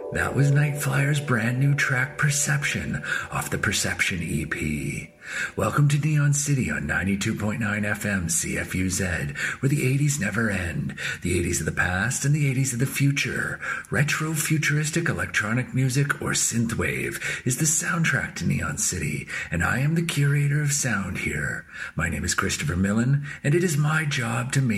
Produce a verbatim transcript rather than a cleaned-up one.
That was Night Flyer's brand new track Perception off the Perception E P. Welcome to Neon City on ninety-two point nine F M C F U Z, where the eighties never end. The eighties of the past and the eighties of the future. Retro futuristic electronic music or synthwave is the soundtrack to Neon City, and I am the curator of sound here. My name is Christopher Millen, and it is my job to make